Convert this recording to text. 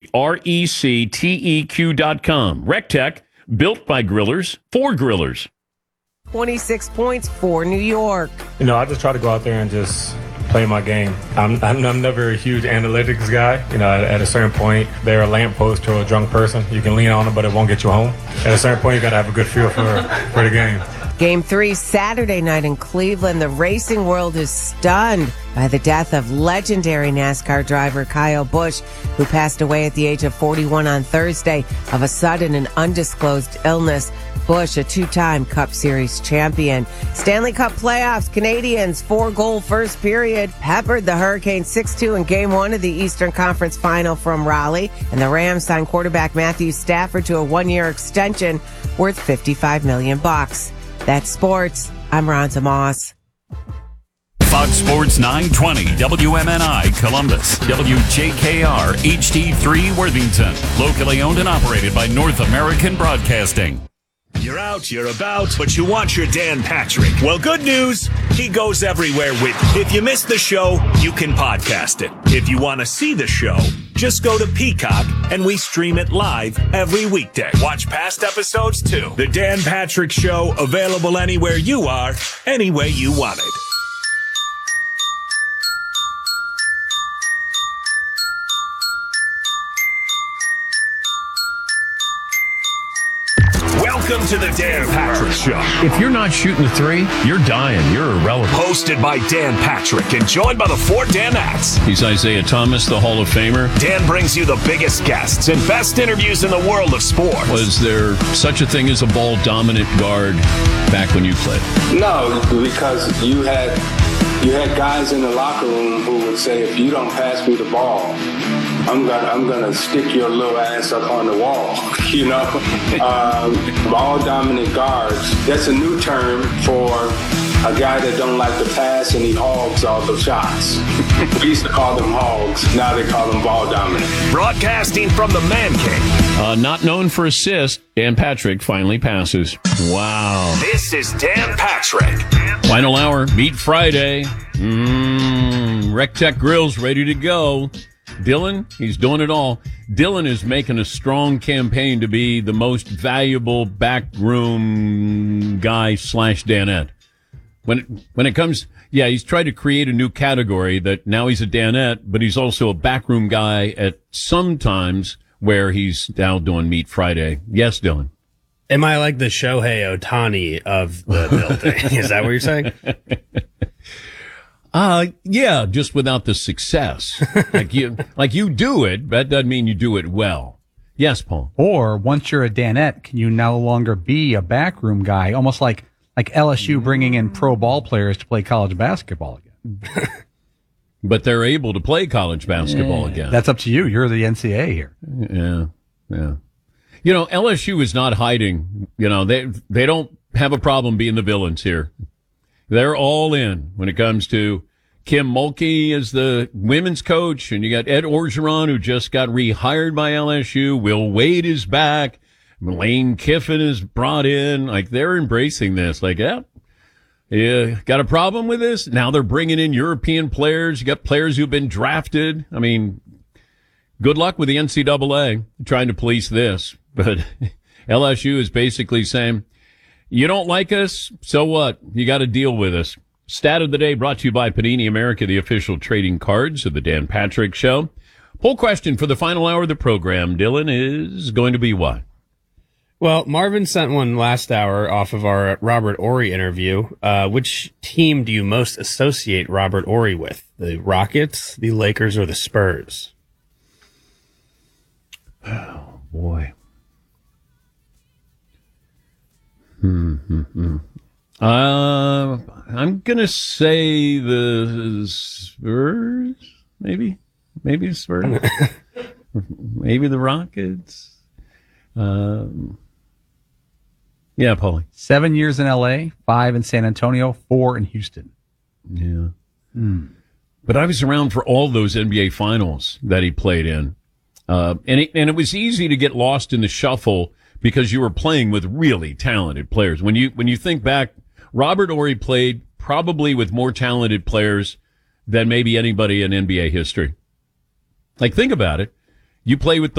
RECTEQ.com. RecTech, built by grillers for grillers. 26 points for New York. I just try to go out there and just play my game. I'm never a huge analytics guy. At a certain point, they're a lamppost to a drunk person. You can lean on them, but it won't get you home. At a certain point, you got to have a good feel for the game. Game 3, Saturday night in Cleveland. The racing world is stunned by the death of legendary NASCAR driver Kyle Busch, who passed away at the age of 41 on Thursday of a sudden and undisclosed illness. Busch, a two-time Cup Series champion. Stanley Cup playoffs, Canadians 4-goal first period peppered the Hurricanes 6-2 in Game 1 of the Eastern Conference Final from Raleigh. And the Rams signed quarterback Matthew Stafford to a one-year extension worth $55 million. That's sports. I'm Ronza Moss. Fox Sports 920, WMNI Columbus, WJKR HD3 Worthington, locally owned and operated by North American Broadcasting. You're out, you're about, but you want your Dan Patrick. Well, good news, he goes everywhere with you. If you missed the show, you can podcast it. If you want to see the show, just go to Peacock and we stream it live every weekday. Watch past episodes too. The Dan Patrick Show, available anywhere you are, any way you want it. Welcome to the Dan Patrick Show. If you're not shooting the three, you're dying. You're irrelevant. Hosted by Dan Patrick and joined by the four Danettes. He's Isaiah Thomas, the Hall of Famer. Dan brings you the biggest guests and best interviews in the world of sports. Was there such a thing as a ball-dominant guard back when you played? No, because you had guys in the locker room who would say, if you don't pass me the ball, I'm gonna stick your little ass up on the wall. Ball dominant guards. That's a new term for a guy that don't like to pass and he hogs all the shots. We used to call them hogs. Now they call them ball dominant. Broadcasting from the Man Cave. Not known for assists, Dan Patrick finally passes. Wow. This is Dan Patrick. Final hour, Meat Friday. RecTech Grill's ready to go. Dylan, he's doing it all. Dylan is making a strong campaign to be the most valuable backroom guy / Danette. When it comes, he's tried to create a new category that now he's a Danette, but he's also a backroom guy at some times where he's now doing Meat Friday. Yes, Dylan. Am I like the Shohei Ohtani of the building? Is that what you're saying? Yeah, just without the success. like you do it, but that doesn't mean you do it well. Yes, Paul. Or once you're a Danette, can you no longer be a backroom guy? Almost like LSU bringing in pro ball players to play college basketball again. But they're able to play college basketball again. That's up to you. You're the NCAA here. Yeah. LSU is not hiding. They don't have a problem being the villains here. They're all in when it comes to Kim Mulkey as the women's coach, and you got Ed Orgeron, who just got rehired by LSU. Will Wade is back. Lane Kiffin is brought in. They're embracing this. Yeah, got a problem with this? Now they're bringing in European players. You got players who've been drafted. Good luck with the NCAA trying to police this. But LSU is basically saying, you don't like us? So what? You got to deal with us. Stat of the day brought to you by Panini America, the official trading cards of the Dan Patrick Show. Poll question for the final hour of the program, Dylan, is going to be what? Well, Marvin sent one last hour off of our Robert Horry interview. Which team do you most associate Robert Horry with? The Rockets, the Lakers, or the Spurs? Oh, boy. I'm gonna say the Spurs, maybe the Spurs, maybe the Rockets. Yeah, Paulie. 7 years in LA, 5 in San Antonio, 4 in Houston. Yeah. But I was around for all those NBA finals that he played in. And it was easy to get lost in the shuffle because you were playing with really talented players. When you think back, Robert Horry played probably with more talented players than maybe anybody in NBA history. Think about it. You play with the